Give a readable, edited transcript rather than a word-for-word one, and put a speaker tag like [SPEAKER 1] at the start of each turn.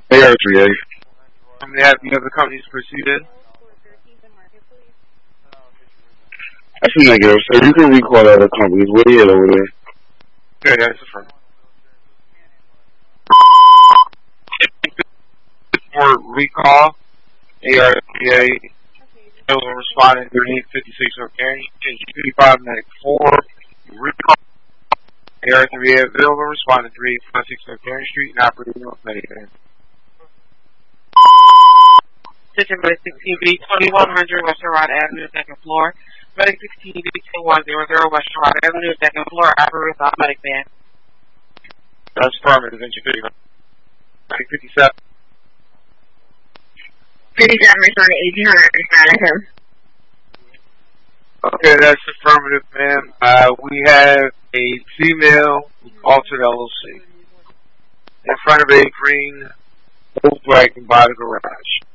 [SPEAKER 1] AR3A.
[SPEAKER 2] How many have the other companies proceeded?
[SPEAKER 1] That's a negative, so you can recall other companies. Where you at over there?
[SPEAKER 2] Okay, that's affirmed. For recall, AR3A will respond in 3856 O'Carry, 5594. Recall, AR3A available, respond in 3856 O'Carry Street, and operating North Medicaid.
[SPEAKER 3] Attention Medic 16B, 2100 Western Rod Avenue, 2nd floor. Medic 16B, 2100 Western Rod Avenue, 2nd floor, operating with automatic van.
[SPEAKER 2] That's affirmative, engine 57.
[SPEAKER 4] 57, respond to 1800, respond to him.
[SPEAKER 2] Okay, that's affirmative, ma'am. We have a female altered LLC in front of a green Volkswagen by the garage.